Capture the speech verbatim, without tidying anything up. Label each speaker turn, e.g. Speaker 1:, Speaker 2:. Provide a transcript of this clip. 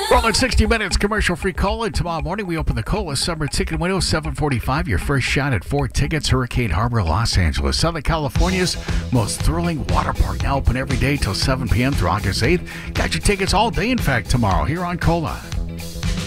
Speaker 1: Rolling sixty minutes commercial-free call-in. Tomorrow morning, we open the Cola Summer Ticket window, seven forty-five. Your first shot at four tickets, Hurricane Harbor, Los Angeles. Southern California's most thrilling water park. Now open every day till seven p.m. through August eighth. Got your tickets all day, in fact, tomorrow here on Cola.